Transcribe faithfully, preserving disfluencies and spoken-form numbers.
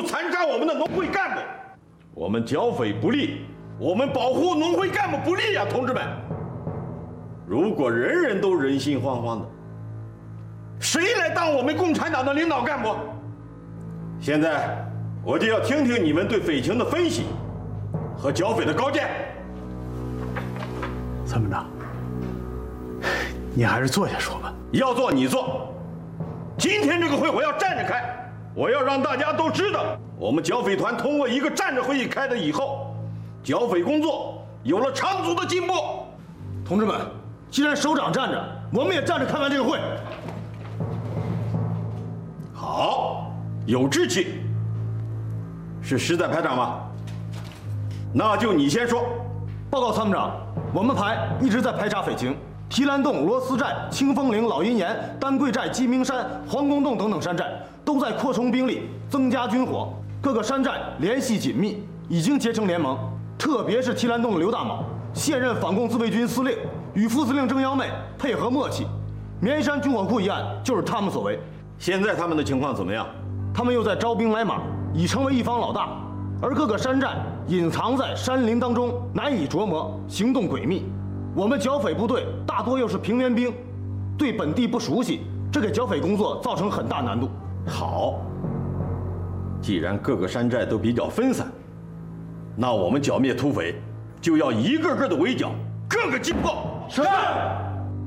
残杀我们的农会干部。我们剿匪不力，我们保护农会干部不力呀，同志们！如果人人都人心惶惶的，谁来当我们共产党的领导干部？现在我就要听听你们对匪情的分析和剿匪的高见。 参谋长，你还是坐下说吧。 要做你做。今天这个会我要站着开，我要让大家都知道，我们剿匪团通过一个站着会议开了以后，剿匪工作有了长足的进步。 同志们，既然首长站着，我们也站着开完这个会。 好，有志气。是实在排长吗？那就你先说。 报告参谋长，我们排一直在排查匪情。提篮洞、罗斯寨、清风岭、老阴岩、丹桂寨、鸡鸣山、黄公洞等等山寨都在扩充兵力，增加军火。各个山寨联系紧密，已经结成联盟。特别是提篮洞的刘大卯，现任反共自卫军司令，与副司令郑幺妹配合默契。绵山军火库一案就是他们所为。 现在他们的情况怎么样？ 他们又在招兵买马，已成为一方老大。而各个山寨隐藏在山林当中，难以琢磨，行动诡秘。我们剿匪部队大多又是平原兵，对本地不熟悉，这给剿匪工作造成很大难度。 好，既然各个山寨都比较分散，那我们剿灭土匪就要一个个的围剿，各个击破。 是。